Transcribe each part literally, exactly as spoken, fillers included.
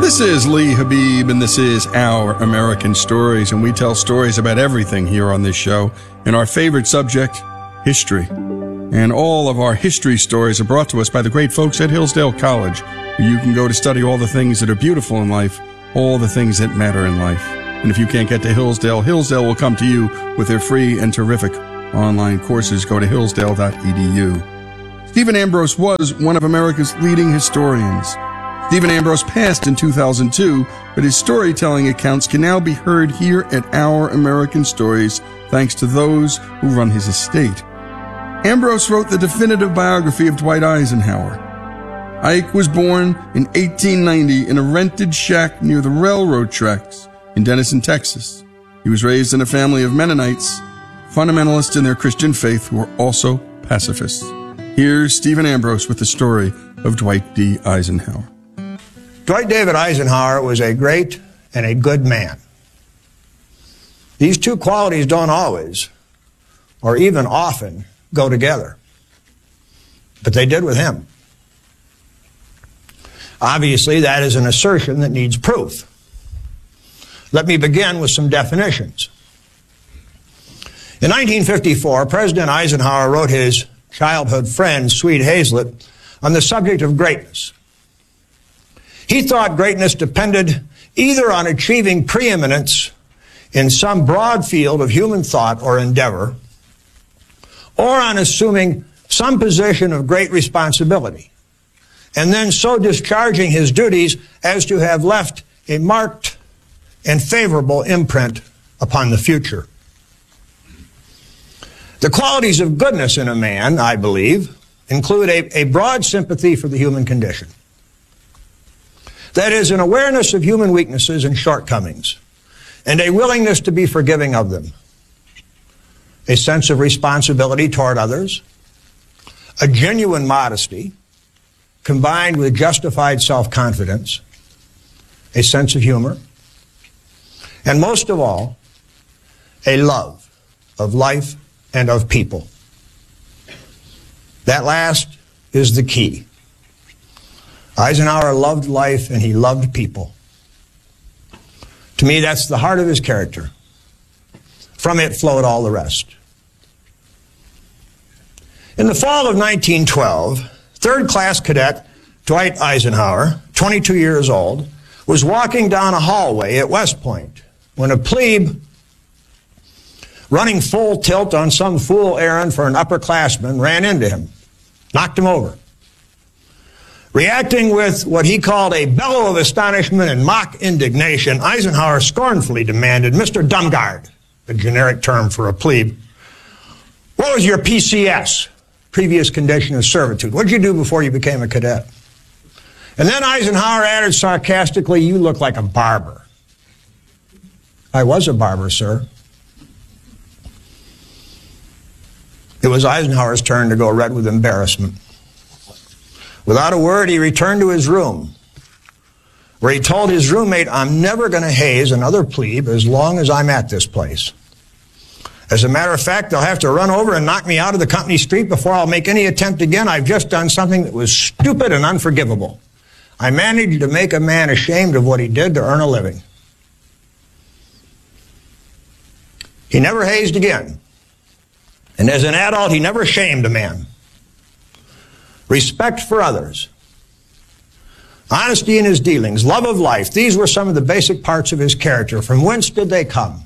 This is Lee Habib, and this is Our American Stories, and we tell stories about everything here on this show. And our favorite subject, history. And all of our history stories are brought to us by the great folks at Hillsdale College, where you can go to study all the things that are beautiful in life, all the things that matter in life. And if you can't get to Hillsdale, Hillsdale will come to you with their free and terrific online courses. Go to hillsdale dot e d u. Stephen Ambrose was one of America's leading historians. Stephen Ambrose passed in two thousand two, but his storytelling accounts can now be heard here at Our American Stories, thanks to those who run his estate. Ambrose wrote the definitive biography of Dwight Eisenhower. Ike was born in eighteen ninety in a rented shack near the railroad tracks in Denison, Texas. He was raised in a family of Mennonites, fundamentalists in their Christian faith who were also pacifists. Here's Stephen Ambrose with the story of Dwight D. Eisenhower. Dwight David Eisenhower was a great and a good man. These two qualities don't always, or even often, go together. But they did with him. Obviously, that is an assertion that needs proof. Let me begin with some definitions. In nineteen fifty-four, President Eisenhower wrote his childhood friend, Sweet Hazlett, on the subject of greatness. He thought greatness depended either on achieving preeminence in some broad field of human thought or endeavor, or on assuming some position of great responsibility, and then so discharging his duties as to have left a marked and favorable imprint upon the future. The qualities of goodness in a man, I believe, include a, a broad sympathy for the human condition. That is, an awareness of human weaknesses and shortcomings, and a willingness to be forgiving of them. A sense of responsibility toward others, a genuine modesty, combined with justified self-confidence, a sense of humor, and most of all, a love of life and of people. That last is the key. Eisenhower loved life and he loved people. To me, that's the heart of his character. From it flowed all the rest. In the fall of nineteen twelve, third-class cadet Dwight Eisenhower, twenty-two years old, was walking down a hallway at West Point when a plebe running full tilt on some fool errand for an upperclassman ran into him, knocked him over. Reacting with what he called a bellow of astonishment and mock indignation, Eisenhower scornfully demanded, "Mister Dumgard," a generic term for a plebe, "what was your P C S, previous condition of servitude? What did you do before you became a cadet?" And then Eisenhower added sarcastically, "You look like a barber." "I was a barber, sir." It was Eisenhower's turn to go red with embarrassment. Without a word, he returned to his room, where he told his roommate, "I'm never going to haze another plebe as long as I'm at this place. As a matter of fact, they'll have to run over and knock me out of the company street before I'll make any attempt again. I've just done something that was stupid and unforgivable. I managed to make a man ashamed of what he did to earn a living." He never hazed again. And as an adult, he never shamed a man. Respect for others, honesty in his dealings, love of life, these were some of the basic parts of his character. From whence did they come?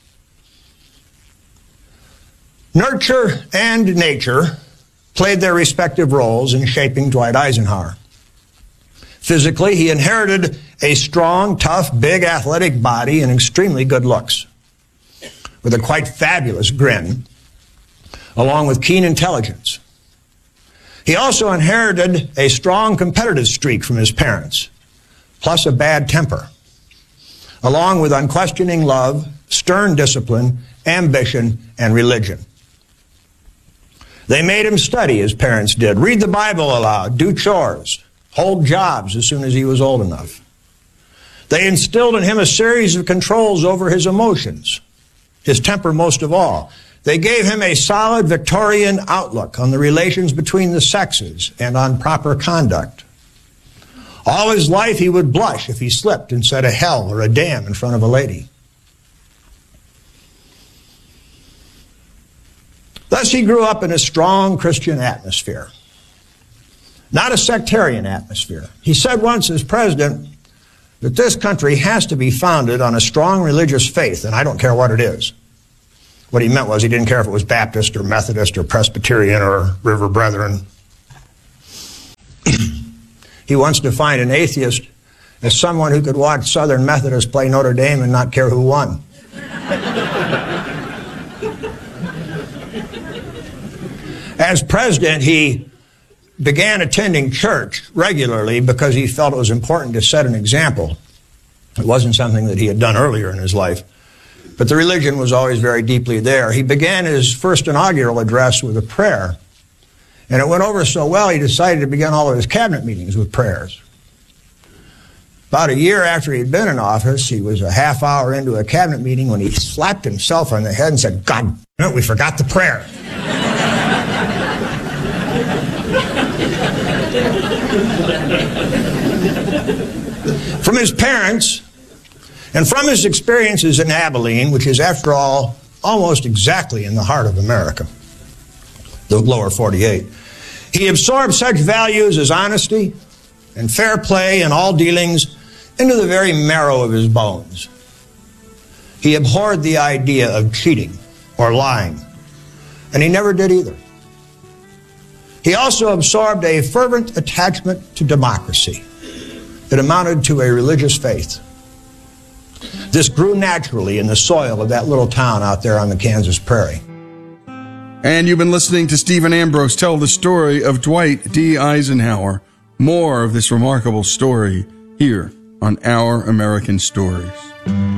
Nurture and nature played their respective roles in shaping Dwight Eisenhower. Physically, he inherited a strong, tough, big, athletic body and extremely good looks, with a quite fabulous grin, along with keen intelligence. He also inherited a strong competitive streak from his parents, plus a bad temper, along with unquestioning love, stern discipline, ambition, and religion. They made him study, his parents did, read the Bible aloud, do chores, hold jobs as soon as he was old enough. They instilled in him a series of controls over his emotions, his temper most of all. They gave him a solid Victorian outlook on the relations between the sexes and on proper conduct. All his life he would blush if he slipped and said a hell or a damn in front of a lady. Thus he grew up in a strong Christian atmosphere, not a sectarian atmosphere. He said once as president that this country has to be founded on a strong religious faith, and I don't care what it is. What he meant was he didn't care if it was Baptist or Methodist or Presbyterian or River Brethren. He once defined an atheist as someone who could watch Southern Methodists play Notre Dame and not care who won. As president, he began attending church regularly because he felt it was important to set an example. It wasn't something that he had done earlier in his life, but the religion was always very deeply there. He began his first inaugural address with a prayer, and it went over so well he decided to begin all of his cabinet meetings with prayers. About a year after he'd been in office, he was a half hour into a cabinet meeting when he slapped himself on the head and said, "God damn it, we forgot the prayer." From his parents and from his experiences in Abilene, which is, after all, almost exactly in the heart of America, the lower forty-eight, he absorbed such values as honesty and fair play in all dealings into the very marrow of his bones. He abhorred the idea of cheating or lying, and he never did either. He also absorbed a fervent attachment to democracy. It amounted to a religious faith. This grew naturally in the soil of that little town out there on the Kansas prairie. And you've been listening to Stephen Ambrose tell the story of Dwight D. Eisenhower. More of this remarkable story here on Our American Stories.